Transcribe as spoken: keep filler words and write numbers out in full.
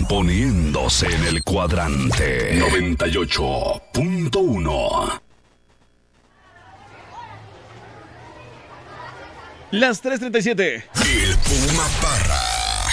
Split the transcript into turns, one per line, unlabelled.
poniéndose en el cuadrante noventa y ocho punto uno.
Las tres treinta y siete.
El Puma Parra.